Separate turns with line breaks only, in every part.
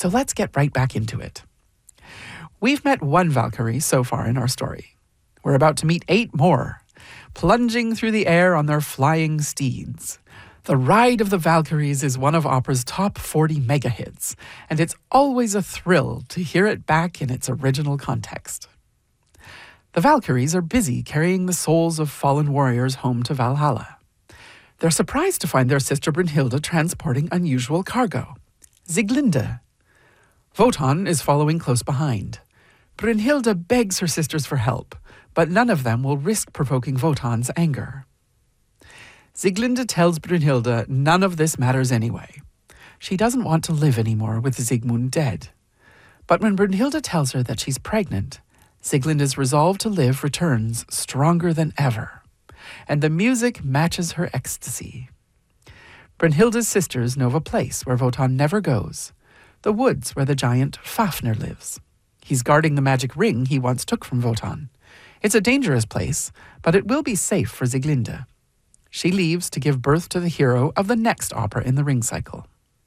So let's get right back into it. We've met one Valkyrie so far in our story. We're about to meet 8 more, plunging through the air on their flying steeds. The Ride of the Valkyries is one of opera's top 40 mega hits, and it's always a thrill to hear it back in its original context. The Valkyries are busy carrying the souls of fallen warriors home to Valhalla. They're surprised to find their sister Brunhilde transporting unusual cargo. Sieglinde. Wotan is following close behind. Brunhilde begs her sisters for help, but none of them will risk provoking Wotan's anger. Sieglinde tells Brunhilde none of this matters anyway. She doesn't want to live anymore with Siegmund dead. But when Brunhilde tells her that she's pregnant, Sieglinde's resolve to live returns stronger than ever, and the music matches her ecstasy. Brunhilde's sisters know of a place where Wotan never goes, the woods where the giant Fafnir lives. He's guarding the magic ring he once took from Wotan. It's a dangerous place, but it will be safe for Sieglinde. She leaves to give birth to the hero of the next opera in the ring cycle.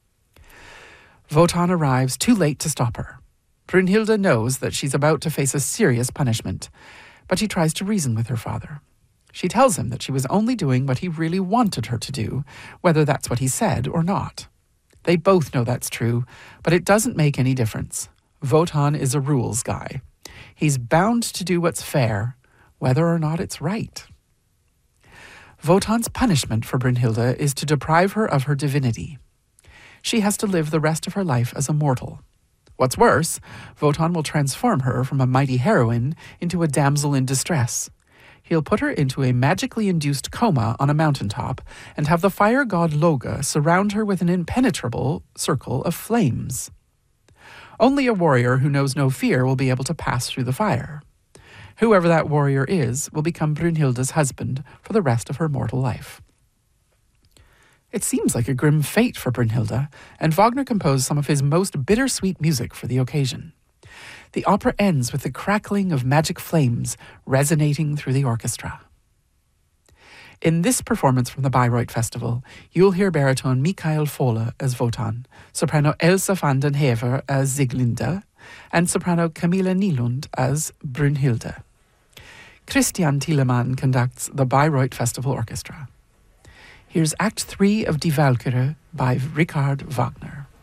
Wotan arrives too late to stop her. Brunhilde knows that she's about to face a serious punishment, but she tries to reason with her father. She tells him that she was only doing what he really wanted her to do, whether that's what he said or not. They both know that's true, but it doesn't make any difference. Wotan is a rules guy. He's bound to do what's fair, whether or not it's right. Wotan's punishment for Brunhilde is to deprive her of her divinity. She has to live the rest of her life as a mortal. What's worse, Wotan will transform her from a mighty heroine into a damsel in distress. He'll put her into a magically induced coma on a mountaintop and have the fire god Loge surround her with an impenetrable circle of flames. Only a warrior who knows no fear will be able to pass through the fire. Whoever that warrior is will become Brunhilde's husband for the rest of her mortal life. It seems like a grim fate for Brunhilde, and Wagner composed some of his most bittersweet music for the occasion. The opera ends with the crackling of magic flames resonating through the orchestra. In this performance from the Bayreuth Festival, you'll hear baritone Michael Fohle as Wotan, soprano Elsa van den Hever as Sieglinde, and soprano Camilla Nylund as Brunhilde. Christian Thielemann conducts the Bayreuth Festival Orchestra. Here's Act 3 of Die Walküre by Richard Wagner.